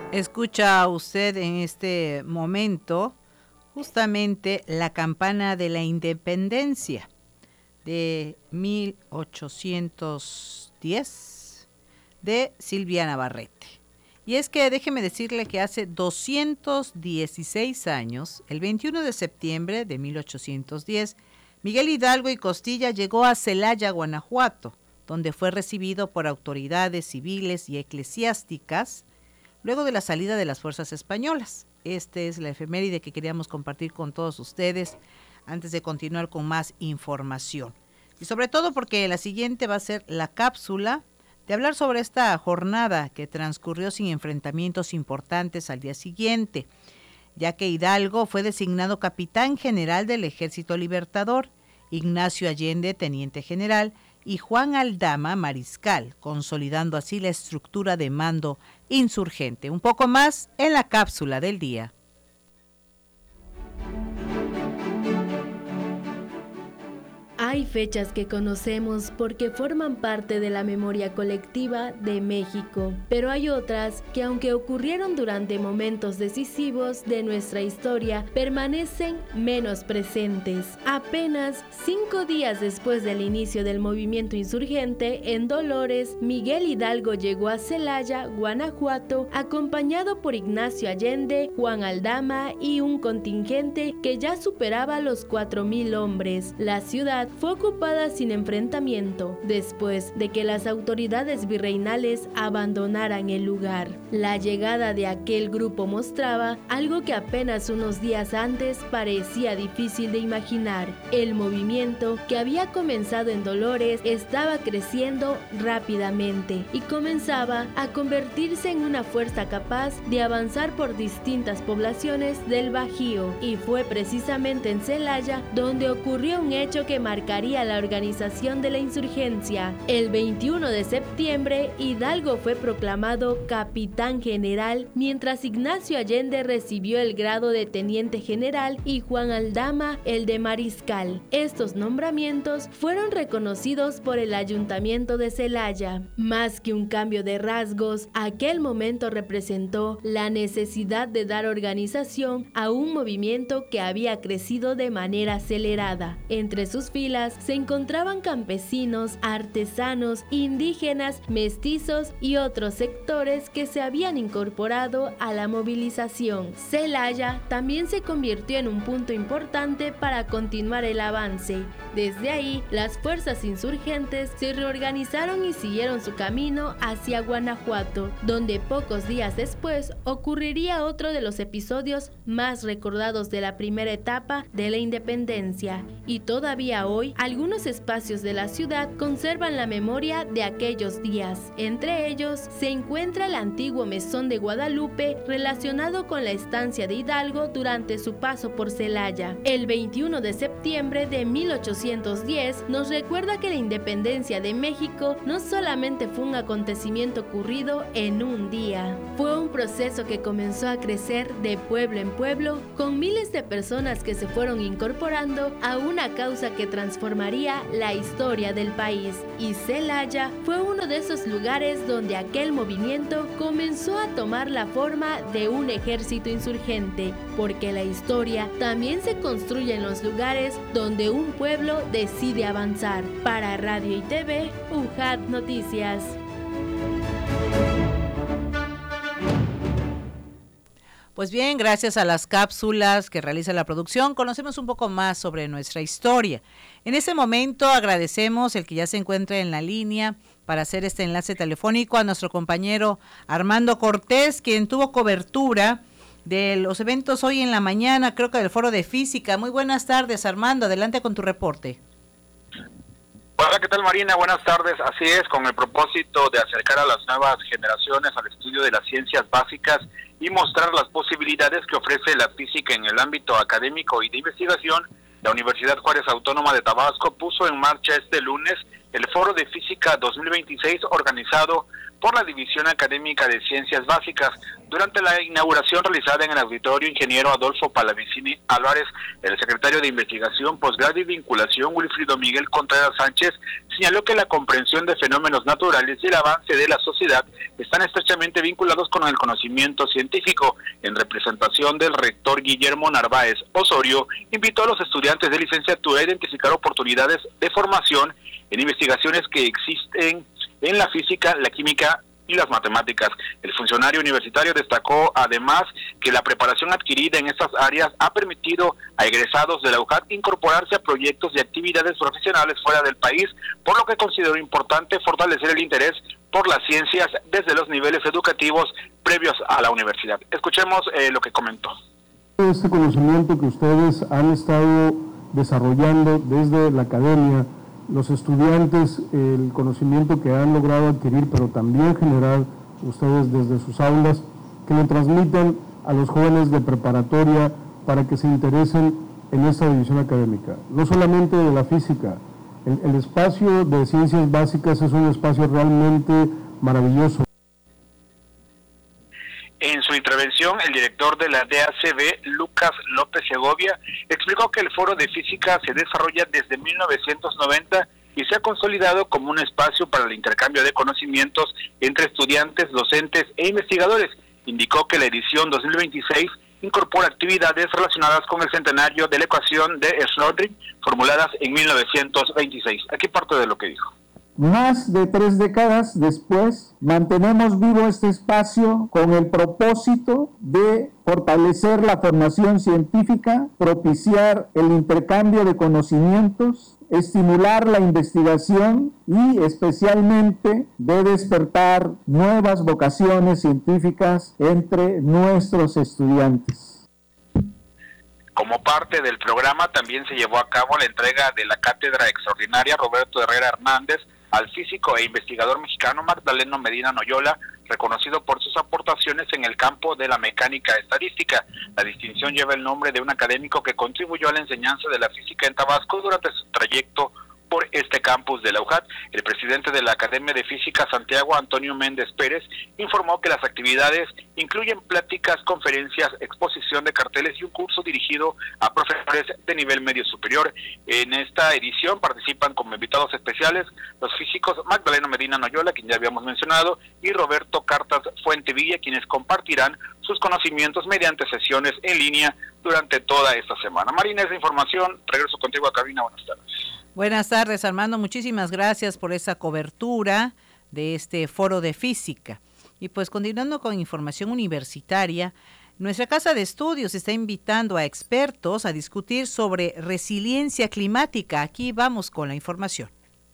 Escucha usted en este momento justamente la campana de la independencia de 1810 de Silvia Navarrete. Y es que déjeme decirle que hace 216 años, el 21 de septiembre de 1810, Miguel Hidalgo y Costilla llegó a Celaya, Guanajuato, donde fue recibido por autoridades civiles y eclesiásticas luego de la salida de las fuerzas españolas. Esta es la efeméride que queríamos compartir con todos ustedes antes de continuar con más información. Y sobre todo porque la siguiente va a ser la cápsula de hablar sobre esta jornada que transcurrió sin enfrentamientos importantes al día siguiente, ya que Hidalgo fue designado capitán general del Ejército Libertador, Ignacio Allende teniente general y Juan Aldama mariscal, consolidando así la estructura de mando insurgente. Un poco más en la cápsula del día. Hay fechas que conocemos porque forman parte de la memoria colectiva de México, pero hay otras que, aunque ocurrieron durante momentos decisivos de nuestra historia, permanecen menos presentes. Apenas 5 días después del inicio del movimiento insurgente en Dolores, Miguel Hidalgo llegó a Celaya, Guanajuato, acompañado por Ignacio Allende, Juan Aldama y un contingente que ya superaba los 4,000 hombres. La ciudad fue ocupada sin enfrentamiento después de que las autoridades virreinales abandonaran el lugar. La llegada de aquel grupo mostraba algo que apenas unos días antes parecía difícil de imaginar. El movimiento que había comenzado en Dolores estaba creciendo rápidamente y comenzaba a convertirse en una fuerza capaz de avanzar por distintas poblaciones del Bajío, y fue precisamente en Celaya donde ocurrió un hecho que marcaría la organización de la insurgencia. El 21 de septiembre, Hidalgo fue proclamado capitán general, mientras Ignacio Allende recibió el grado de teniente general y Juan Aldama el de mariscal. Estos nombramientos fueron reconocidos por el Ayuntamiento de Celaya. Más que un cambio de rasgos, aquel momento representó la necesidad de dar organización a un movimiento que había crecido de manera acelerada. Entre sus filas se encontraban campesinos, artesanos, indígenas, mestizos y otros sectores que se habían incorporado a la movilización. Celaya también se convirtió en un punto importante para continuar el avance. Desde ahí, las fuerzas insurgentes se reorganizaron y siguieron su camino hacia Guanajuato, donde pocos días después ocurriría otro de los episodios más recordados de la primera etapa de la independencia. Y todavía hoy, algunos espacios de la ciudad conservan la memoria de aquellos días. Entre ellos se encuentra el antiguo Mesón de Guadalupe, relacionado con la estancia de Hidalgo durante su paso por Celaya. El 21 de septiembre de 1810 nos recuerda que la independencia de México no solamente fue un acontecimiento ocurrido en un día, fue un proceso que comenzó a crecer de pueblo en pueblo, con miles de personas que se fueron incorporando a una causa que transformaría la historia del país. Y Celaya fue uno de esos lugares donde aquel movimiento comenzó a tomar la forma de un ejército insurgente, porque la historia también se construye en los lugares donde un pueblo decide avanzar. Para Radio y TV, UJAT Noticias. Pues bien, gracias a las cápsulas que realiza la producción, conocemos un poco más sobre nuestra historia. En este momento agradecemos el que ya se encuentre en la línea para hacer este enlace telefónico a nuestro compañero Armando Cortés, quien tuvo cobertura de los eventos hoy en la mañana, creo que del Foro de Física. Muy buenas tardes, Armando, adelante con tu reporte. Hola, ¿qué tal, Marina? Buenas tardes. Así es, con el propósito de acercar a las nuevas generaciones al estudio de las ciencias básicas y mostrar las posibilidades que ofrece la física en el ámbito académico y de investigación, la Universidad Juárez Autónoma de Tabasco puso en marcha este lunes el Foro de Física 2026 organizado por la División Académica de Ciencias Básicas. Durante la inauguración realizada en el auditorio, ingeniero Adolfo Palavicini Álvarez, el secretario de Investigación, Posgrado y Vinculación, Wilfrido Miguel Contreras Sánchez, señaló que la comprensión de fenómenos naturales y el avance de la sociedad están estrechamente vinculados con el conocimiento científico. En representación del rector Guillermo Narváez Osorio, invitó a los estudiantes de licenciatura a identificar oportunidades de formación en investigaciones que existen en la física, la química y las matemáticas. El funcionario universitario destacó además que la preparación adquirida en estas áreas ha permitido a egresados de la UJAT incorporarse a proyectos y actividades profesionales fuera del país, por lo que consideró importante fortalecer el interés por las ciencias desde los niveles educativos previos a la universidad. Escuchemos lo que comentó. Este conocimiento que ustedes han estado desarrollando desde la academia, los estudiantes, el conocimiento que han logrado adquirir, pero también generar ustedes desde sus aulas, que lo transmitan a los jóvenes de preparatoria para que se interesen en esta división académica. No solamente de la física, el espacio de ciencias básicas es un espacio realmente maravilloso. En su intervención, el director de la DACB, Lucas López Segovia, explicó que el Foro de Física se desarrolla desde 1990 y se ha consolidado como un espacio para el intercambio de conocimientos entre estudiantes, docentes e investigadores. Indicó que la edición 2026 incorpora actividades relacionadas con el centenario de la ecuación de Schrödinger, formuladas en 1926. Aquí parte de lo que dijo. Más de 3 décadas después, mantenemos vivo este espacio con el propósito de fortalecer la formación científica, propiciar el intercambio de conocimientos, estimular la investigación y especialmente de despertar nuevas vocaciones científicas entre nuestros estudiantes. Como parte del programa también se llevó a cabo la entrega de la cátedra extraordinaria Roberto Herrera Hernández al físico e investigador mexicano Magdaleno Medina Noyola, reconocido por sus aportaciones en el campo de la mecánica estadística. La distinción lleva el nombre de un académico que contribuyó a la enseñanza de la física en Tabasco durante su trayecto por este campus de la UJAT. El presidente de la Academia de Física Santiago, Antonio Méndez Pérez, informó que las actividades incluyen pláticas, conferencias, exposición de carteles y un curso dirigido a profesores de nivel medio superior. En esta edición participan como invitados especiales los físicos Magdaleno Medina Noyola, quien ya habíamos mencionado, y Roberto Cartas Fuentevilla, quienes compartirán sus conocimientos mediante sesiones en línea durante toda esta semana. Marina, esa información. Regreso contigo a cabina. Buenas tardes. Buenas tardes, Armando. Muchísimas gracias por esa cobertura de este foro de física. Y pues continuando con información universitaria, nuestra Casa de Estudios está invitando a expertos a discutir sobre resiliencia climática. Aquí vamos con la información.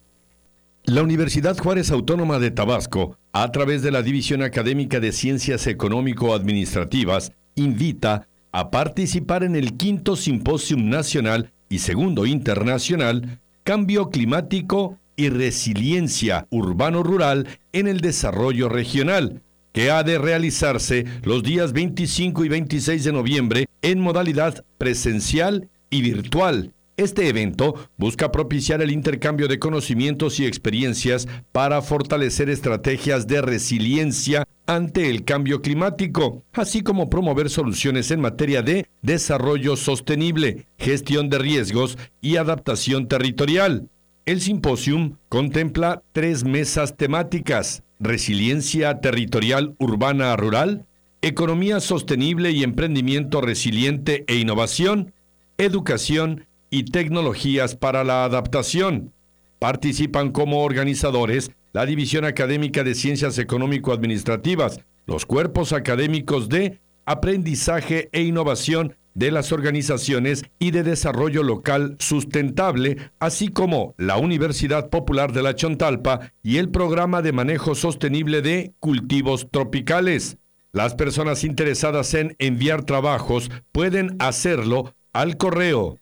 La Universidad Juárez Autónoma de Tabasco, a través de la División Académica de Ciencias Económico-Administrativas, invita a participar en el 5º Simposium Nacional y 2º Internacional Cambio Climático y Resiliencia Urbano-Rural en el Desarrollo Regional, que ha de realizarse los días 25 y 26 de noviembre en modalidad presencial y virtual. Este evento busca propiciar el intercambio de conocimientos y experiencias para fortalecer estrategias de resiliencia ante el cambio climático, así como promover soluciones en materia de desarrollo sostenible, gestión de riesgos y adaptación territorial. El simposium contempla 3 mesas temáticas: resiliencia territorial urbana rural, economía sostenible y emprendimiento resiliente e innovación, educación y tecnologías para la adaptación. Participan como organizadores la División Académica de Ciencias Económico-Administrativas, los cuerpos académicos de aprendizaje e innovación de las organizaciones y de desarrollo local sustentable, así como la Universidad Popular de la Chontalpa y el Programa de Manejo Sostenible de Cultivos Tropicales. Las personas interesadas en enviar trabajos pueden hacerlo al correo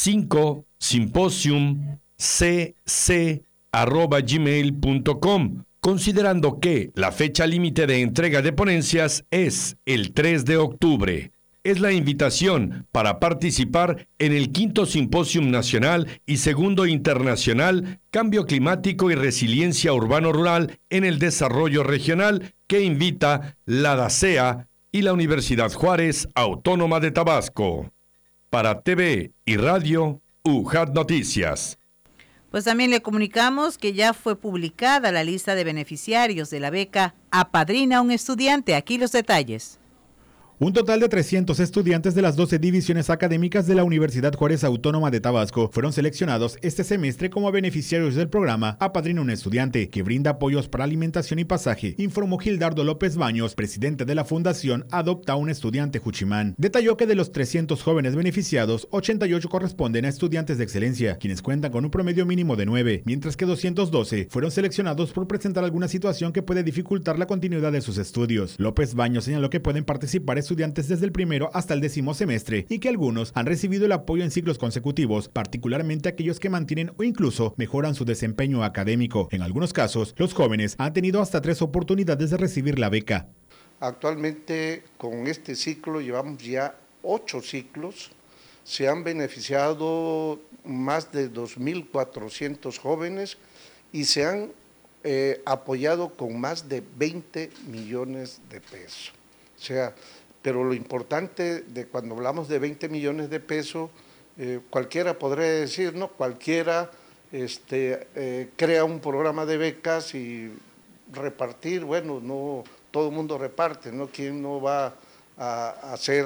5symposiumcc@gmail.com, considerando que la fecha límite de entrega de ponencias es el 3 de octubre. Es la invitación para participar en el 5º Simposium Nacional y 2º Internacional Cambio Climático y Resiliencia Urbano-Rural en el Desarrollo Regional, que invita la DACEA y la Universidad Juárez Autónoma de Tabasco. Para TV y Radio, UJAT Noticias. Pues también le comunicamos que ya fue publicada la lista de beneficiarios de la beca Apadrina a un estudiante. Aquí los detalles. Un total de 300 estudiantes de las 12 divisiones académicas de la Universidad Juárez Autónoma de Tabasco fueron seleccionados este semestre como beneficiarios del programa Apadrina un Estudiante, que brinda apoyos para alimentación y pasaje, informó Gildardo López Baños, presidente de la Fundación Adopta a un Estudiante Juchimán. Detalló que de los 300 jóvenes beneficiados, 88 corresponden a estudiantes de excelencia, quienes cuentan con un promedio mínimo de 9, mientras que 212 fueron seleccionados por presentar alguna situación que puede dificultar la continuidad de sus estudios. López Baños señaló que pueden participar estudiantes desde el primero hasta el 10º semestre y que algunos han recibido el apoyo en ciclos consecutivos, particularmente aquellos que mantienen o incluso mejoran su desempeño académico. En algunos casos, los jóvenes han tenido hasta 3 oportunidades de recibir la beca. Actualmente, con este ciclo, llevamos ya 8 ciclos. Se han beneficiado más de 2.400 jóvenes y se han apoyado con más de 20 millones de pesos. O sea, pero lo importante de cuando hablamos de 20 millones de pesos, cualquiera podría decir, ¿no? Cualquiera crea un programa de becas y repartir, bueno, no todo el mundo reparte, ¿no? ¿Quién no va a hacer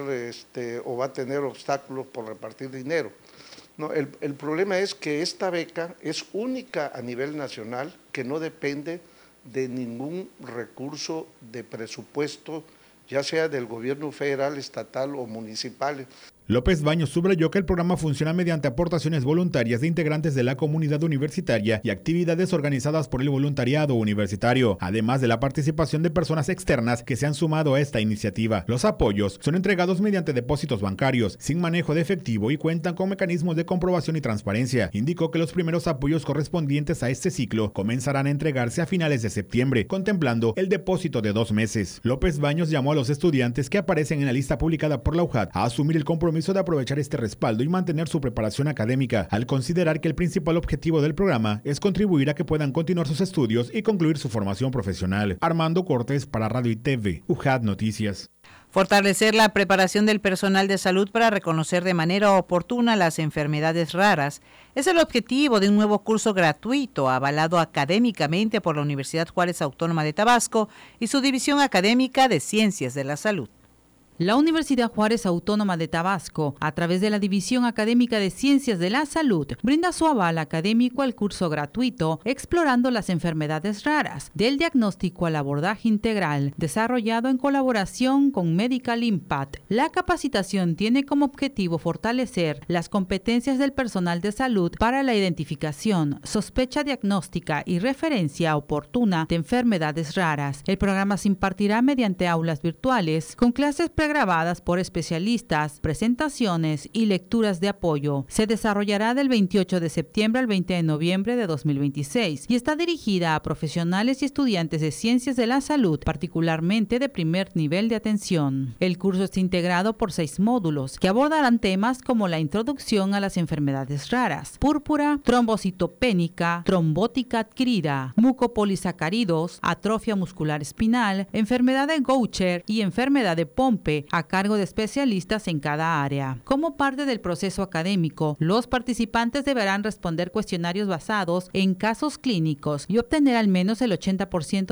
o va a tener obstáculos por repartir dinero? No, el problema es que esta beca es única a nivel nacional, que no depende de ningún recurso de presupuesto, ya sea del gobierno federal, estatal o municipal. López Baños subrayó que el programa funciona mediante aportaciones voluntarias de integrantes de la comunidad universitaria y actividades organizadas por el voluntariado universitario, además de la participación de personas externas que se han sumado a esta iniciativa. Los apoyos son entregados mediante depósitos bancarios, sin manejo de efectivo y cuentan con mecanismos de comprobación y transparencia. Indicó que los primeros apoyos correspondientes a este ciclo comenzarán a entregarse a finales de septiembre, contemplando el depósito de 2 meses. López Baños llamó a los estudiantes que aparecen en la lista publicada por la UJAT a asumir el compromiso de aprovechar este respaldo y mantener su preparación académica, al considerar que el principal objetivo del programa es contribuir a que puedan continuar sus estudios y concluir su formación profesional. Armando Cortés para Radio y TV, UJAT Noticias. Fortalecer la preparación del personal de salud para reconocer de manera oportuna las enfermedades raras es el objetivo de un nuevo curso gratuito avalado académicamente por la Universidad Juárez Autónoma de Tabasco y su División Académica de Ciencias de la Salud. La Universidad Juárez Autónoma de Tabasco, a través de la División Académica de Ciencias de la Salud, brinda su aval académico al curso gratuito Explorando las Enfermedades Raras, del diagnóstico al abordaje integral, desarrollado en colaboración con Medical Impact. La capacitación tiene como objetivo fortalecer las competencias del personal de salud para la identificación, sospecha diagnóstica y referencia oportuna de enfermedades raras. El programa se impartirá mediante aulas virtuales, con clases pregrabadas por especialistas, presentaciones y lecturas de apoyo. Se desarrollará del 28 de septiembre al 20 de noviembre de 2026 y está dirigida a profesionales y estudiantes de ciencias de la salud, particularmente de primer nivel de atención. El curso está integrado por 6 módulos que abordarán temas como la introducción a las enfermedades raras, púrpura, trombocitopénica, trombótica adquirida, mucopolisacáridos, atrofia muscular espinal, enfermedad de Gaucher y enfermedad de Pompe, a cargo de especialistas en cada área. Como parte del proceso académico, los participantes deberán responder cuestionarios basados en casos clínicos y obtener al menos el 80%